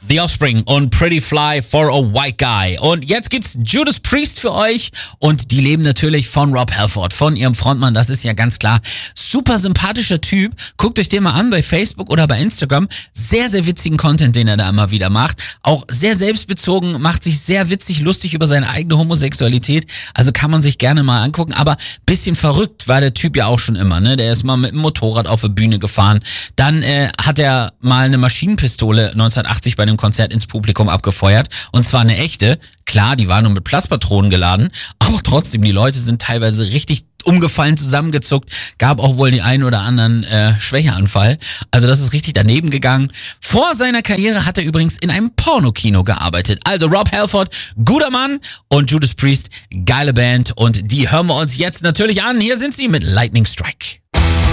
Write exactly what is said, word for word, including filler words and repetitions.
The Offspring und Pretty Fly for a White Guy. Und jetzt gibt's Judas Priest für euch und die leben natürlich von Rob Halford, von ihrem Frontmann, das ist ja ganz klar. Super sympathischer Typ, guckt euch den mal an bei Facebook oder bei Instagram. Sehr, sehr witzigen Content, den er da immer wieder macht. Auch sehr selbstbezogen, macht sich sehr witzig, lustig über seine eigene Homosexualität. Also kann man sich gerne mal angucken, aber bisschen verrückt war der Typ ja auch schon immer, ne? Der ist mal mit dem Motorrad auf der Bühne gefahren. Dann äh, hat er mal eine Maschinenpistole neunzehnhundertachtzig bei einem Konzert ins Publikum abgefeuert. Und zwar eine echte. Klar, die war nur mit Platzpatronen geladen, aber trotzdem, die Leute sind teilweise richtig umgefallen, zusammengezuckt, gab auch wohl den einen oder anderen äh, Schwächeanfall. Also das ist richtig daneben gegangen. Vor seiner Karriere hat er übrigens in einem Pornokino gearbeitet. Also Rob Halford, guter Mann, und Judas Priest, geile Band, und die hören wir uns jetzt natürlich an. Hier sind sie mit Lightning Strike.